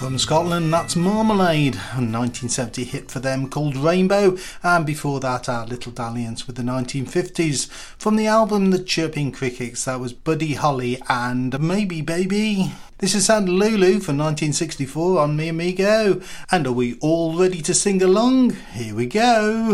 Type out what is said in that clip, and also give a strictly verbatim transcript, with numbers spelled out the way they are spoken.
From Scotland, that's Marmalade, a nineteen seventy hit for them called Rainbow, and before that our little dalliance with the nineteen fifties. From the album The Chirping Crickets, that was Buddy Holly and Maybe Baby. This is Santa Lulu for nineteen sixty-four on Mi Amigo, and are we all ready to sing along? Here we go.